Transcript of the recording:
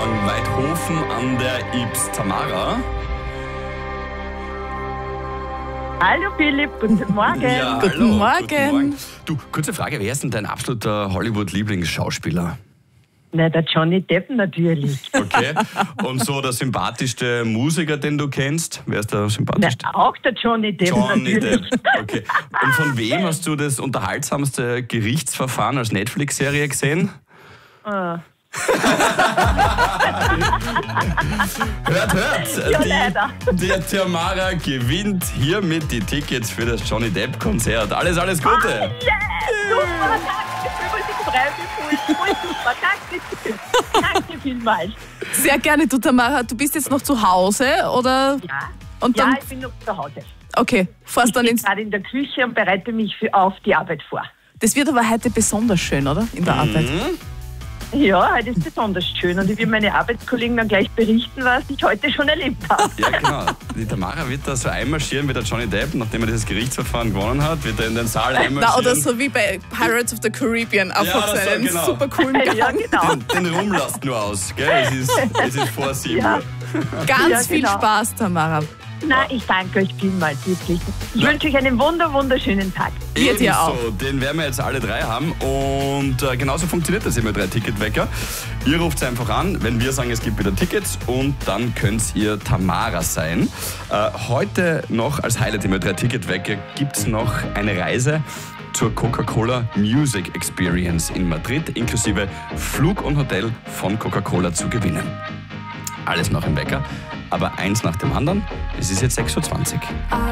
Morgen, Weidhofen an der Ybbs. Tamara? Hallo Philipp, guten Morgen. Ja, Guten hallo, Morgen. Guten Morgen. Du, kurze Frage, wer ist denn dein absoluter Hollywood-Lieblingsschauspieler? Na, der Johnny Depp natürlich. Okay. Und so der sympathischste Musiker, den du kennst? Wer ist der Na, sympathischste? auch der Johnny Depp Johnny natürlich. Depp. Okay. Und von wem hast du das unterhaltsamste Gerichtsverfahren als Netflix-Serie gesehen? Ah. Hört! Ja, leider. Die Tamara gewinnt hiermit die Tickets für das Johnny Depp-Konzert. Alles Gute! Yeah, super, danke, ich freue mich voll super, danke vielmals. Sehr gerne, du Tamara. Du bist jetzt noch zu Hause, oder? Ja, Und dann, ich bin noch zu Hause. okay, fährst Ich dann bin ins... gerade in der Küche und bereite mich auf die Arbeit vor. Das wird aber heute besonders schön, oder? In der Arbeit. Ja, heute ist besonders schön und ich will meine Arbeitskollegen dann gleich berichten, was ich heute schon erlebt habe. Ja, genau. Die Tamara wird da so einmarschieren wie der Johnny Depp, nachdem er dieses Gerichtsverfahren gewonnen hat, wird er in den Saal einmarschieren. Na, oder so wie bei Pirates of the Caribbean, einfach oder so, seinen genau. super coolen Gang. Ja, genau. Den Ruhm lasst nur aus, gell? Es ist vor 7 Ja. Uhr. Ganz Ja, viel genau. Spaß, Tamara. Na, ich danke euch vielmals, wirklich. Ich wünsche euch einen wunderschönen Tag. Wir dir auch. Ebenso, den werden wir jetzt alle drei haben und genauso funktioniert das immer 3 Ticketwecker. Ihr ruft einfach an, wenn wir sagen, es gibt wieder Tickets und dann könnt ihr Tamara sein. Heute noch als Highlight im 3 Ticketwecker gibt es noch eine Reise zur Coca-Cola Music Experience in Madrid, inklusive Flug und Hotel von Coca-Cola zu gewinnen. Alles noch im Wecker, aber eins nach dem anderen. Es ist jetzt 6:20 Uhr.